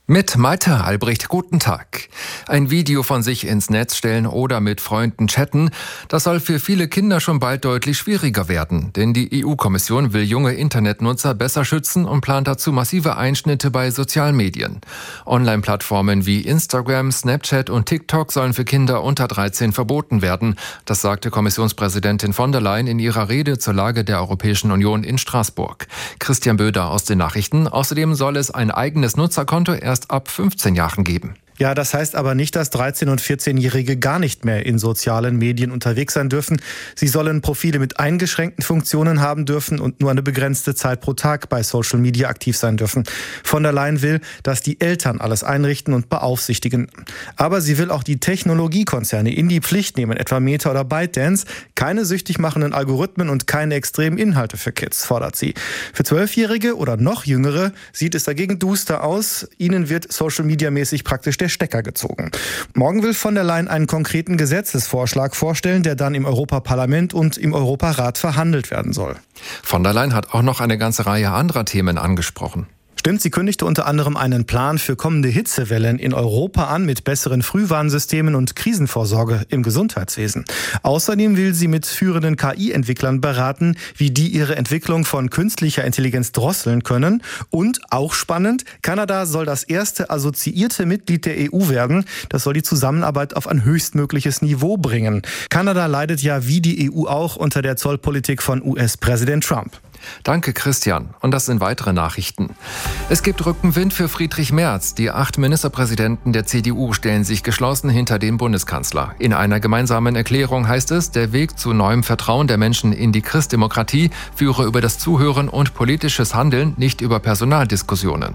Mit Malte Albrecht, guten Tag. Ein Video von sich ins Netz stellen oder mit Freunden chatten, das soll für viele Kinder schon bald deutlich schwieriger werden. Denn die EU-Kommission will junge Internetnutzer besser schützen und plant dazu massive Einschnitte bei sozialen Medien. Online-Plattformen wie Instagram, Snapchat und TikTok sollen für Kinder unter 13 verboten werden. Das sagte Kommissionspräsidentin von der Leyen in ihrer Rede zur Lage der Europäischen Union in Straßburg. Christian Böder aus den Nachrichten. Außerdem soll es ein eigenes Nutzerkonto erst ab 15 Jahren geben. Ja, das heißt aber nicht, dass 13- und 14-Jährige gar nicht mehr in sozialen Medien unterwegs sein dürfen. Sie sollen Profile mit eingeschränkten Funktionen haben dürfen und nur eine begrenzte Zeit pro Tag bei Social Media aktiv sein dürfen. Von der Leyen will, dass die Eltern alles einrichten und beaufsichtigen. Aber sie will auch die Technologiekonzerne in die Pflicht nehmen, etwa Meta oder ByteDance. Keine süchtig machenden Algorithmen und keine extremen Inhalte für Kids, fordert sie. Für 12-Jährige oder noch Jüngere sieht es dagegen duster aus. Ihnen wird Social Media mäßig praktisch der Stecker gezogen. Morgen will von der Leyen einen konkreten Gesetzesvorschlag vorstellen, der dann im Europaparlament und im Europarat verhandelt werden soll. Von der Leyen hat auch noch eine ganze Reihe anderer Themen angesprochen. Stimmt, sie kündigte unter anderem einen Plan für kommende Hitzewellen in Europa an mit besseren Frühwarnsystemen und Krisenvorsorge im Gesundheitswesen. Außerdem will sie mit führenden KI-Entwicklern beraten, wie die ihre Entwicklung von künstlicher Intelligenz drosseln können. Und, auch spannend, Kanada soll das erste assoziierte Mitglied der EU werden. Das soll die Zusammenarbeit auf ein höchstmögliches Niveau bringen. Kanada leidet ja wie die EU auch unter der Zollpolitik von US-Präsident Trump. Danke, Christian. Und das sind weitere Nachrichten. Es gibt Rückenwind für Friedrich Merz. Die 8 Ministerpräsidenten der CDU stellen sich geschlossen hinter den Bundeskanzler. In einer gemeinsamen Erklärung heißt es, der Weg zu neuem Vertrauen der Menschen in die Christdemokratie führe über das Zuhören und politisches Handeln, nicht über Personaldiskussionen.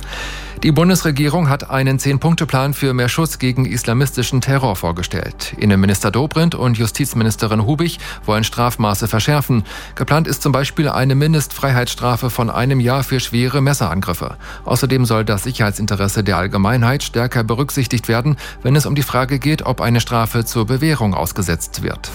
Die Bundesregierung hat einen 10-Punkte-Plan für mehr Schutz gegen islamistischen Terror vorgestellt. Innenminister Dobrindt und Justizministerin Hubig wollen Strafmaße verschärfen. Geplant ist zum Beispiel eine Mindestfreiheitsstrafe von 1 Jahr für schwere Messerangriffe. Außerdem soll das Sicherheitsinteresse der Allgemeinheit stärker berücksichtigt werden, wenn es um die Frage geht, ob eine Strafe zur Bewährung ausgesetzt wird.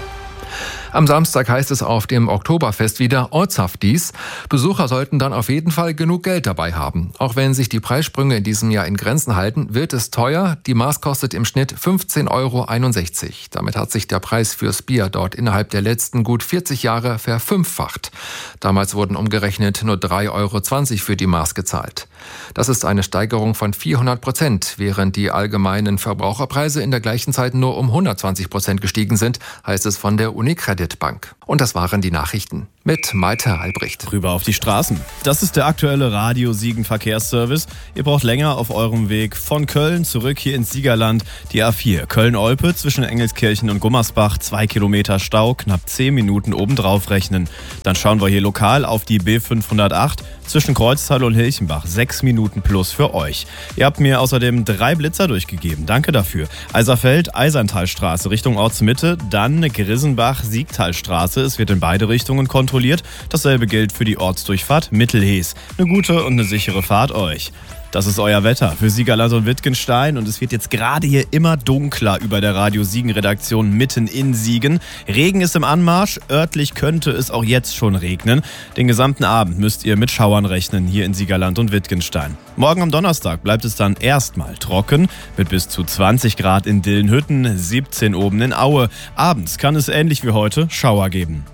Am Samstag heißt es auf dem Oktoberfest wieder Ortshaftis. Besucher sollten dann auf jeden Fall genug Geld dabei haben. Auch wenn sich die Preissprünge in diesem Jahr in Grenzen halten, wird es teuer. Die Maß kostet im Schnitt 15,61 €. Damit hat sich der Preis fürs Bier dort innerhalb der letzten gut 40 Jahre verfünffacht. Damals wurden umgerechnet nur 3,20 € für die Maß gezahlt. Das ist eine Steigerung von 400%, während die allgemeinen Verbraucherpreise in der gleichen Zeit nur um 120% gestiegen sind, heißt es von der UniCredit Bank. Und das waren die Nachrichten mit Malte Albrecht. Rüber auf die Straßen. Das ist der aktuelle Radio Siegen Verkehrsservice. Ihr braucht länger auf eurem Weg von Köln zurück hier ins Siegerland. Die A4 Köln-Olpe zwischen Engelskirchen und Gummersbach. 2 Kilometer Stau, knapp 10 Minuten obendrauf rechnen. Dann schauen wir hier lokal auf die B508 zwischen Kreuztal und Hilchenbach. 6 Minuten plus für euch. Ihr habt mir außerdem 3 Blitzer durchgegeben. Danke dafür. Eiserfeld, Eiserntalstraße Richtung Ortsmitte. Dann Grissenbach, Siegtalstraße. Es wird in beide Richtungen kontrolliert. Dasselbe gilt für die Ortsdurchfahrt Mittelhees. Eine gute und eine sichere Fahrt euch. Das ist euer Wetter für Siegerland und Wittgenstein und es wird jetzt gerade hier immer dunkler über der Radio Siegen Redaktion mitten in Siegen. Regen ist im Anmarsch, örtlich könnte es auch jetzt schon regnen. Den gesamten Abend müsst ihr mit Schauern rechnen hier in Siegerland und Wittgenstein. Morgen am Donnerstag bleibt es dann erstmal trocken mit bis zu 20 Grad in Dillenhütten, 17 oben in Aue. Abends kann es ähnlich wie heute Schauer geben.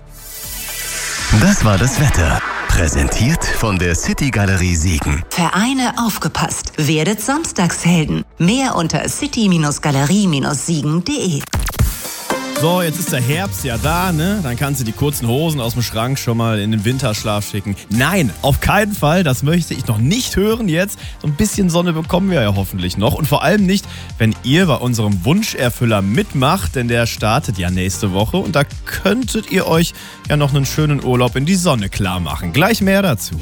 Das war das Wetter. Präsentiert von der City Galerie Siegen. Vereine aufgepasst. Werdet Samstagshelden. Mehr unter city-galerie-siegen.de. So, jetzt ist der Herbst ja da, ne? Dann kannst du die kurzen Hosen aus dem Schrank schon mal in den Winterschlaf schicken. Nein, auf keinen Fall, das möchte ich noch nicht hören jetzt. So ein bisschen Sonne bekommen wir ja hoffentlich noch. Und vor allem nicht, wenn ihr bei unserem Wunscherfüller mitmacht, denn der startet ja nächste Woche. Und da könntet ihr euch ja noch einen schönen Urlaub in die Sonne klar machen. Gleich mehr dazu.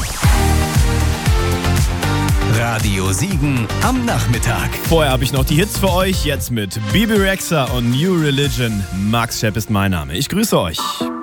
Radio Siegen am Nachmittag. Vorher habe ich noch die Hits für euch, jetzt mit Bibi Rexha und New Religion. Max Schepp ist mein Name. Ich grüße euch.